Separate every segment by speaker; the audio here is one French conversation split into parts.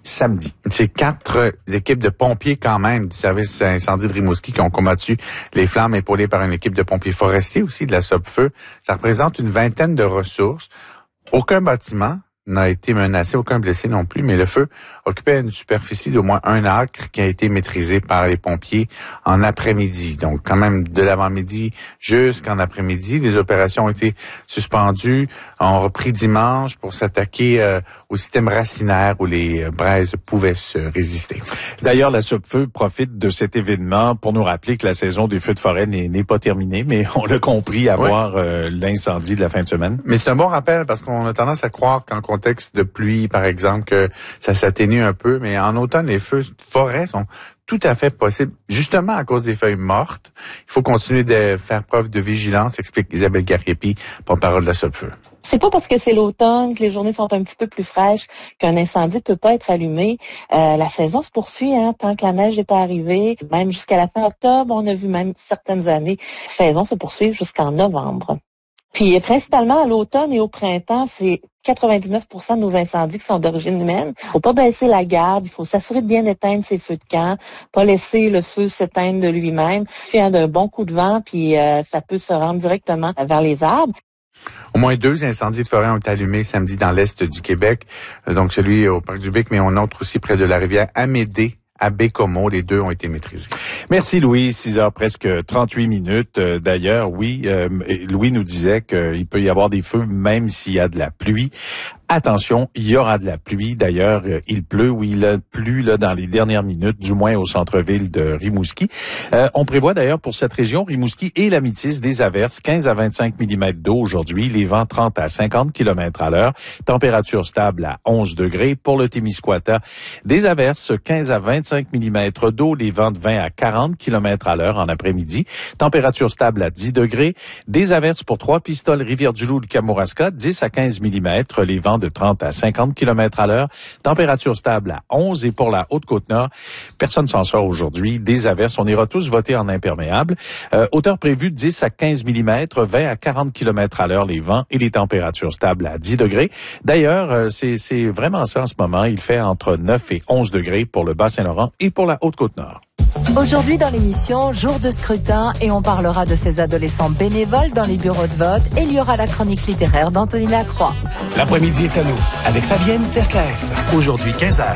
Speaker 1: samedi.
Speaker 2: C'est 4 équipes de pompiers quand même du service incendie de Rimouski qui ont combattu les flammes, épaulées par une équipe de pompiers forestiers aussi de la SOPFEU. Ça représente une vingtaine de ressources. Aucun bâtiment n'a été menacé, aucun blessé non plus, mais le feu occupait une superficie d'au moins 1 acre qui a été maîtrisé par les pompiers en après-midi. Donc, quand même, de l'avant-midi jusqu'en après-midi, les opérations ont été suspendues, ont repris dimanche pour s'attaquer au système racinaire où les braises pouvaient se résister.
Speaker 1: D'ailleurs, la SOPFEU profite de cet événement pour nous rappeler que la saison des feux de forêt n'est pas terminée, mais on l'a compris à voir l'incendie de la fin de semaine.
Speaker 2: Mais c'est un bon rappel parce qu'on a tendance à croire qu'en contexte de pluie, par exemple, que ça s'atténue un peu, mais en automne, les feux de forêt sont tout à fait possibles, justement à cause des feuilles mortes. Il faut continuer de faire preuve de vigilance, explique Isabelle Gariepi, porte-parole de la SOPFEU.
Speaker 3: C'est pas parce que c'est l'automne, que les journées sont un petit peu plus fraîches, qu'un incendie peut pas être allumé. La saison se poursuit, tant que la neige n'est pas arrivée. Même jusqu'à la fin octobre, on a vu même certaines années, la saison se poursuit jusqu'en novembre. Puis principalement à l'automne et au printemps, c'est 99% de nos incendies qui sont d'origine humaine. Faut pas baisser la garde, il faut s'assurer de bien éteindre ses feux de camp, pas laisser le feu s'éteindre de lui-même. Il fait d'un bon coup de vent, puis ça peut se rendre directement vers les arbres.
Speaker 2: Au moins 2 incendies de forêt ont été allumés samedi dans l'est du Québec, donc celui au Parc du Bic, mais on autre aussi près de la rivière Amédée, à Bécomo. Les 2 ont été maîtrisés.
Speaker 1: Merci Louis, 6h presque 38 minutes. D'ailleurs, oui, Louis nous disait qu'il peut y avoir des feux même s'il y a de la pluie. Attention, il y aura de la pluie. D'ailleurs, il pleut ou il a plu là dans les dernières minutes, du moins au centre-ville de Rimouski. On prévoit d'ailleurs pour cette région, Rimouski et la Métis, des averses, 15 à 25 mm d'eau aujourd'hui, les vents 30 à 50 km à l'heure, température stable à 11 degrés. Pour le Témiscouata, des averses, 15 à 25 mm d'eau, les vents de 20 à 40 km à l'heure en après-midi, température stable à 10 degrés. Des averses pour Trois-Pistoles, Rivière-du-Loup, le Kamouraska, 10 à 15 mm, les vents de 30 à 50 km à l'heure, température stable à 11 et pour la Haute-Côte-Nord, personne s'en sort aujourd'hui, des averses, on ira tous voter en imperméable. Hauteur prévue 10 à 15 mm, 20 à 40 km à l'heure les vents et les températures stables à 10 degrés. D'ailleurs, c'est vraiment ça en ce moment, il fait entre 9 et 11 degrés pour le Bas-Saint-Laurent et pour la Haute-Côte-Nord.
Speaker 4: Aujourd'hui dans l'émission, jour de scrutin et on parlera de ces adolescents bénévoles dans les bureaux de vote et il y aura la chronique littéraire d'Anthony Lacroix.
Speaker 5: L'après-midi est à nous avec Fabienne Terkaef. Aujourd'hui 15h.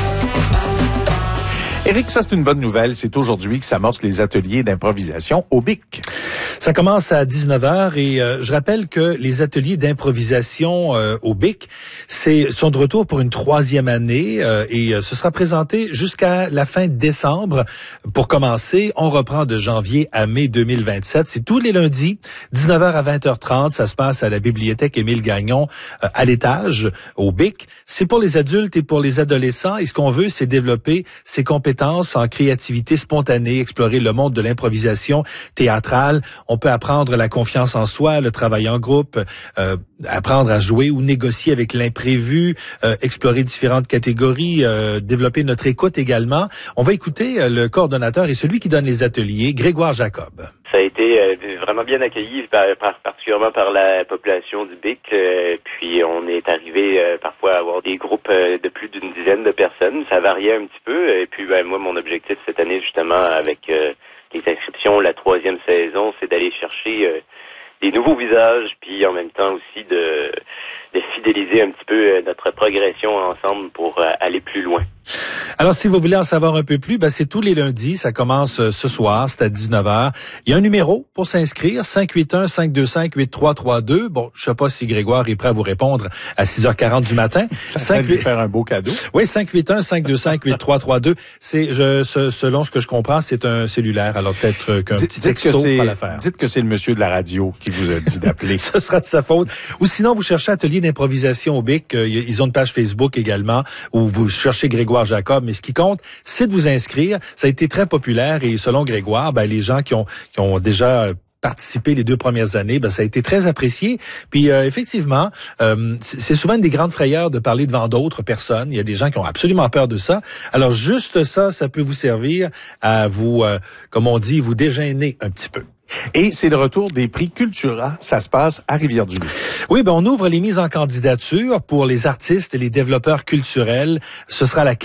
Speaker 1: Éric, ça c'est une bonne nouvelle. C'est aujourd'hui que s'amorcent les ateliers d'improvisation au BIC.
Speaker 6: Ça commence à 19h et je rappelle que les ateliers d'improvisation au BIC sont de retour pour une 3e année et ce sera présenté jusqu'à la fin décembre. Pour commencer, on reprend de janvier à mai 2027. C'est tous les lundis, 19h à 20h30. Ça se passe à la bibliothèque Émile Gagnon à l'étage au BIC. C'est pour les adultes et pour les adolescents et ce qu'on veut, c'est développer ces compétences en créativité spontanée, explorer le monde de l'improvisation théâtrale. On peut apprendre la confiance en soi, le travail en groupe, apprendre à jouer ou négocier avec l'imprévu, explorer différentes catégories, développer notre écoute également. On va écouter le coordonnateur et celui qui donne les ateliers, Grégoire Jacob.
Speaker 7: Ça a été vraiment bien accueilli, particulièrement par la population du BIC. Puis on est arrivé parfois à avoir des groupes de plus d'une dizaine de personnes. Ça variait un petit peu. Et puis moi, mon objectif cette année, justement, avec les inscriptions, la 3e saison, c'est d'aller chercher des nouveaux visages, puis en même temps aussi de fidéliser un petit peu notre progression ensemble pour aller plus loin.
Speaker 6: Alors, si vous voulez en savoir un peu plus, c'est tous les lundis. Ça commence ce soir, c'est à 19h. Il y a un numéro pour s'inscrire, 581-525-8332. Bon, je sais pas si Grégoire est prêt à vous répondre à 6h40 du matin.
Speaker 1: Ça va lui faire un beau cadeau.
Speaker 6: Oui, 581-525-8332. Selon ce que je comprends, c'est un cellulaire. Alors, peut-être qu'un petit texto fera l'affaire.
Speaker 1: Dites que c'est le monsieur de la radio qui vous a dit d'appeler.
Speaker 6: Ce sera de sa faute. Ou sinon, vous cherchez atelier d'improvisation au BIC. Ils ont une page Facebook également où vous cherchez Grégoire Jacob, mais ce qui compte, c'est de vous inscrire. Ça a été très populaire et selon Grégoire, les gens qui ont déjà participé les 2 premières années, ça a été très apprécié. Puis effectivement, c'est souvent une des grandes frayeurs de parler devant d'autres personnes. Il y a des gens qui ont absolument peur de ça. Alors juste ça peut vous servir à vous, comme on dit, vous dégêner un petit peu.
Speaker 1: Et c'est le retour des prix Cultura. Ça se passe à Rivière-du-Loup.
Speaker 6: Oui, on ouvre les mises en candidature pour les artistes et les développeurs culturels. Ce sera la